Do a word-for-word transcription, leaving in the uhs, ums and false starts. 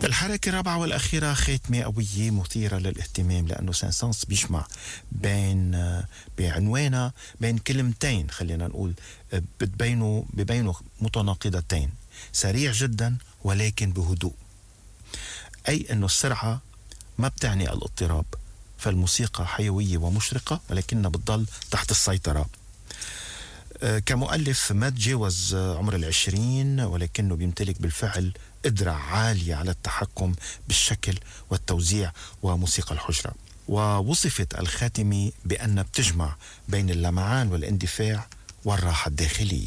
الحركة الرابعة والأخيرة ختمة قوية مثيرة للاهتمام، لأنه سانسانس بيجمع بين بعنوانها بين كلمتين خلينا نقول بتبينوا ببينوا متناقضتين، سريع جدا ولكن بهدوء. أي أنه السرعة ما بتعني الاضطراب، فالموسيقى حيوية ومشرقة ولكنها بتضل تحت السيطرة. كمؤلف ما تجاوز عمر العشرين، ولكنه بيمتلك بالفعل قدرة عالية على التحكم بالشكل والتوزيع وموسيقى الحجرة. ووصفت الخاتمي بأن بتجمع بين اللمعان والاندفاع والراحة الداخلية.